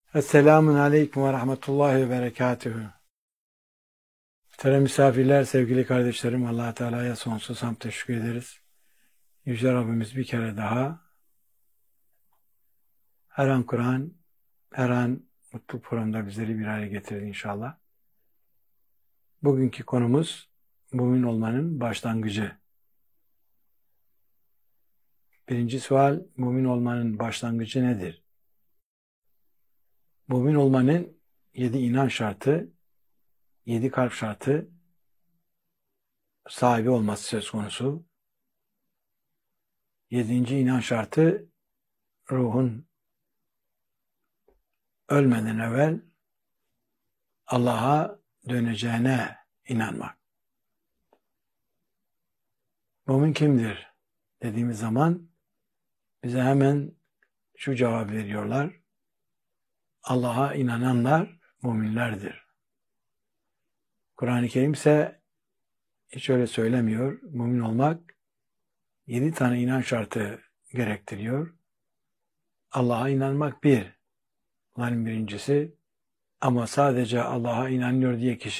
Esselamun Aleyküm ve Rahmetullahi ve Berekatühü. Muhterem misafirler, sevgili kardeşlerim, Allah-u Teala'ya sonsuz hamd teşekkür ederiz. Yüce Rabbimiz bir kere daha her an Kur'an, her an mutlu programda bizleri bir araya getirir inşallah. Bugünkü konumuz mümin olmanın başlangıcı. Birinci sual, mümin olmanın başlangıcı nedir? Mümin olmanın 7 inan şartı, 7 kalp şartı sahibi olması söz konusu. 7. inan şartı ruhun ölmeden evvel Allah'a döneceğine inanmak. Mümin kimdir dediğimiz zaman bize hemen şu cevap veriyorlar. Allah'a inananlar müminlerdir. Kur'an-ı Kerim ise hiç öyle söylemiyor. Mümin olmak 7 tane inan şartı gerektiriyor. Allah'a inanmak bir. Bunların birincisi. Ama sadece Allah'a inanıyor diye kişi